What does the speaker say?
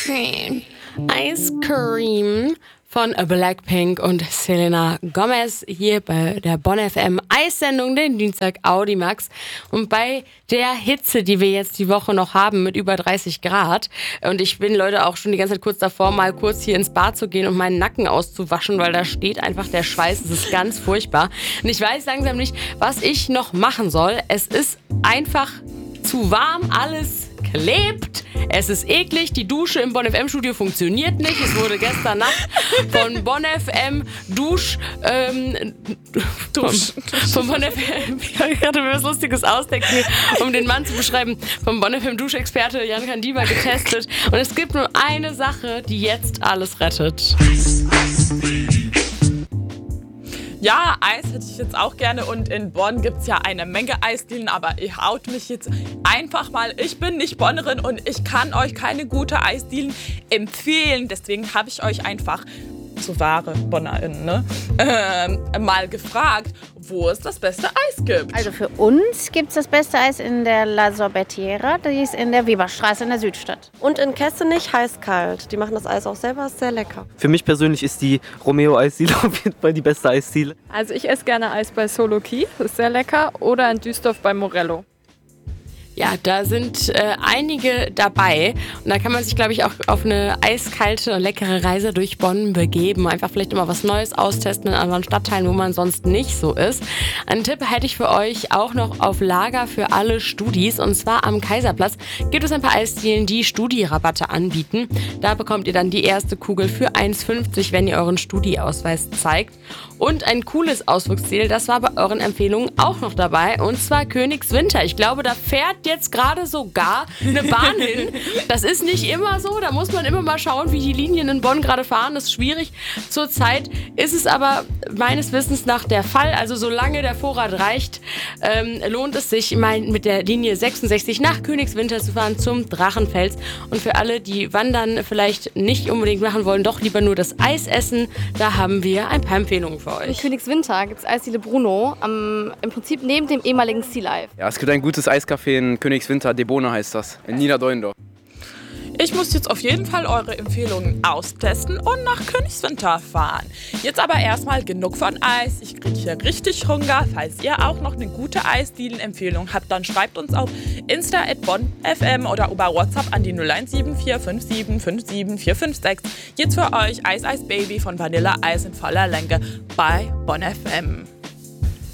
Ice Cream von Blackpink und Selena Gomez hier bei der Bonn FM Eissendung, den Dienstag Audimax. Und bei der Hitze, die wir jetzt die Woche noch haben mit über 30 Grad, und ich bin, Leute, auch schon die ganze Zeit kurz davor, mal kurz hier ins Bad zu gehen und meinen Nacken auszuwaschen, weil da steht einfach der Schweiß. Es ist ganz furchtbar. Und ich weiß langsam nicht, was ich noch machen soll. Es ist einfach zu warm, alles klebt. Es ist eklig, die Dusche im Bonn FM Studio funktioniert nicht. Es wurde gestern Nacht von Bonn FM von Bonn FM, ich habe gerade mir was Lustiges ausdenken, um den Mann zu beschreiben, vom Bonn FM Duschexperte Jan Kandiba getestet. Und es gibt nur eine Sache, die jetzt alles rettet. Ja, Eis hätte ich jetzt auch gerne und in Bonn gibt es ja eine Menge Eisdielen, aber ich haut mich jetzt einfach mal. Ich bin nicht Bonnerin und ich kann euch keine gute Eisdielen empfehlen. Deswegen habe ich euch einfach, so wahre BonnerInnen, ne, mal gefragt, wo es das beste Eis gibt. Also für uns gibt es das beste Eis in der La Sorbetiera, die ist in der Weberstraße in der Südstadt. Und in Kessenich heiß-kalt. Die machen das Eis auch selber, ist sehr lecker. Für mich persönlich ist die Romeo-Eisdiele auf jeden Fall die beste Eisdiele. Also ich esse gerne Eis bei Solo Key, das ist sehr lecker, oder in Düsseldorf bei Morello. Ja, da sind einige dabei und da kann man sich, glaube ich, auch auf eine eiskalte und leckere Reise durch Bonn begeben. Einfach vielleicht immer was Neues austesten in anderen Stadtteilen, wo man sonst nicht so ist. Einen Tipp hätte ich für euch auch noch auf Lager für alle Studis, und zwar am Kaiserplatz gibt es ein paar Eisdielen, die Studi-Rabatte anbieten. Da bekommt ihr dann die erste Kugel für 1,50, wenn ihr euren Studi-Ausweis zeigt. Und ein cooles Ausflugsziel, das war bei euren Empfehlungen auch noch dabei, und zwar Königswinter. Ich glaube, da fährt jetzt gerade sogar eine Bahn hin. Das ist nicht immer so, da muss man immer mal schauen, wie die Linien in Bonn gerade fahren. Das ist schwierig. Zurzeit ist es aber meines Wissens nach der Fall. Also solange der Vorrat reicht, lohnt es sich, mal mit der Linie 66 nach Königswinter zu fahren zum Drachenfels. Und für alle, die Wandern vielleicht nicht unbedingt machen wollen, doch lieber nur das Eis essen, da haben wir ein paar Empfehlungen für euch. In Königswinter gibt es Eisdiele Bruno, im Prinzip neben dem ehemaligen Sea Life. Ja, es gibt ein gutes Eiscafé in Königswinter, Debona heißt das, in Niederdeundorf. Ich muss jetzt auf jeden Fall eure Empfehlungen austesten und nach Königswinter fahren. Jetzt aber erstmal genug von Eis. Ich kriege hier richtig Hunger. Falls ihr auch noch eine gute Eisdielen-Empfehlung habt, dann schreibt uns auf Insta@BonnFM oder über WhatsApp an die 01745757 Jetzt für euch Eis Eis Baby von Vanilla Eis in voller Länge bei Bonn FM.